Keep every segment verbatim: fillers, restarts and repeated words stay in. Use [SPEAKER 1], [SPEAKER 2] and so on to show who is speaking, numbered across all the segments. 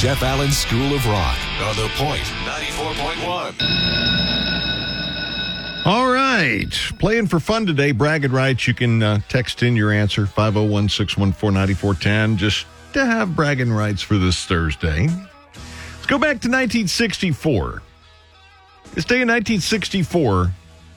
[SPEAKER 1] Jeff Allen's School of Rock on The Point ninety-four point one.
[SPEAKER 2] All right. Playing for fun today, bragging rights. You can uh, text in your answer, five oh one, six one four, nine four one zero, just to have bragging rights for this Thursday. Let's go back to nineteen sixty-four. This day in nineteen sixty-four,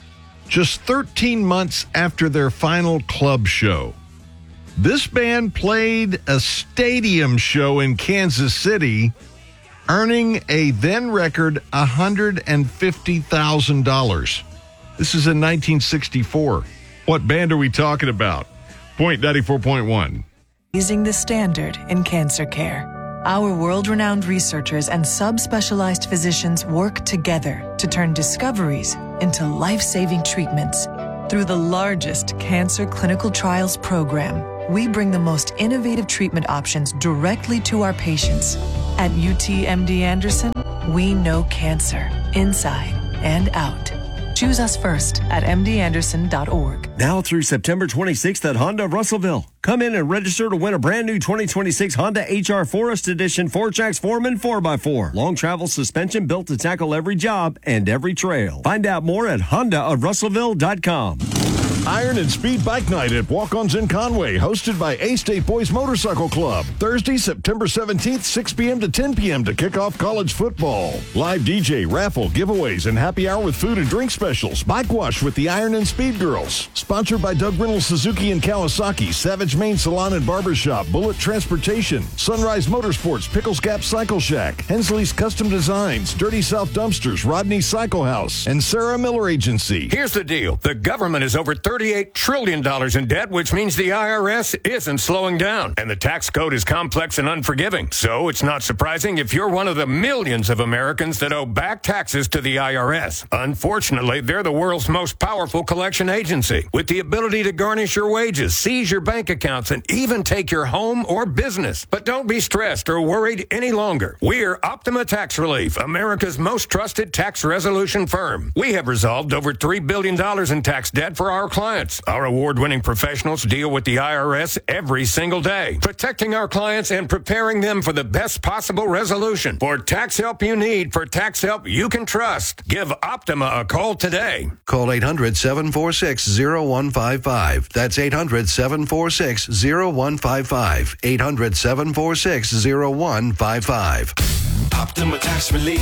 [SPEAKER 2] just thirteen months after their final club show, this band played a stadium show in Kansas City, earning a then record one hundred fifty thousand dollars. This is in nineteen sixty-four. What band are we talking about? Point ninety-four point one.
[SPEAKER 3] Raising the standard in cancer care. Our world-renowned researchers and subspecialized physicians work together to turn discoveries into life-saving treatments. Through the largest cancer clinical trials program, we bring the most innovative treatment options directly to our patients. At U T M D Anderson, we know cancer inside and out. Choose us first at m d anderson dot org.
[SPEAKER 4] Now through September twenty-sixth at Honda of Russellville. Come in and register to win a brand new twenty twenty-six Honda H R Forest Edition four tracks Foreman four by four. Long travel suspension built to tackle every job and every trail. Find out more at honda of russellville dot com.
[SPEAKER 2] Iron and Speed Bike Night at Walk-Ons in Conway, hosted by A-State Boys Motorcycle Club. Thursday, September seventeenth, six p.m. to ten p.m. to kick off college football. Live D J, raffle, giveaways, and happy hour with food and drink specials. Bike wash with the Iron and Speed Girls. Sponsored by Doug Reynolds Suzuki and Kawasaki, Savage Main Salon and Barbershop, Bullet Transportation, Sunrise Motorsports, Pickles Gap Cycle Shack, Hensley's Custom Designs, Dirty South Dumpsters, Rodney Cycle House, and Sarah Miller Agency.
[SPEAKER 5] Here's the deal. The government is over thirty-eight trillion dollars in debt, which means the I R S isn't slowing down. And the tax code is complex and unforgiving. So it's not surprising if you're one of the millions of Americans that owe back taxes to the I R S. Unfortunately, they're the world's most powerful collection agency, with the ability to garnish your wages, seize your bank accounts, and even take your home or business. But don't be stressed or worried any longer. We're Optima Tax Relief, America's most trusted tax resolution firm. We have resolved over three billion dollars in tax debt for our clients. Our award-winning professionals deal with the I R S every single day, protecting our clients and preparing them for the best possible resolution. For tax help you need, for tax help you can trust, give Optima a call today.
[SPEAKER 6] Call eight hundred, seven four six, zero one five five. That's eight hundred, seven four six, zero one five five. eight hundred, seven four six, zero one five five.
[SPEAKER 1] Optima Tax Relief.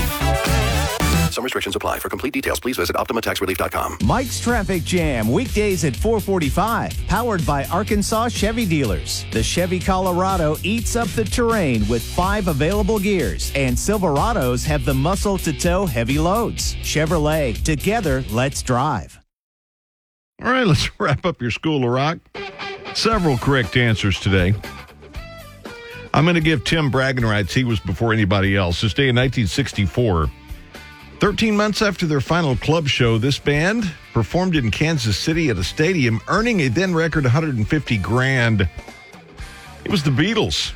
[SPEAKER 6] Some restrictions apply. For complete details, please visit optima tax relief dot com.
[SPEAKER 7] Mike's Traffic Jam, weekdays at four forty-five. Powered by Arkansas Chevy Dealers. The Chevy Colorado eats up the terrain with five available gears, and Silverados have the muscle to tow heavy loads. Chevrolet, together, let's drive.
[SPEAKER 2] All right, let's wrap up your School of Rock. Several correct answers today. I'm going to give Tim bragging rights. He was before anybody else. This day in nineteen sixty-four, thirteen months after their final club show, this band performed in Kansas City at a stadium, earning a then record one hundred fifty grand. It was the Beatles.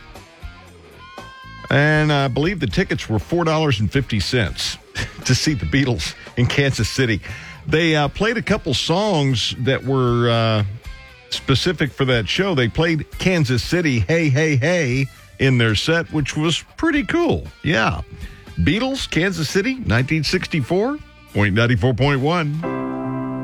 [SPEAKER 2] And I believe the tickets were four dollars and fifty cents to see the Beatles in Kansas City. They uh, played a couple songs that were uh, specific for that show. They played Kansas City, Hey, Hey, Hey in their set, which was pretty cool. Yeah. Beatles, Kansas City, nineteen sixty-four, point ninety-four point one.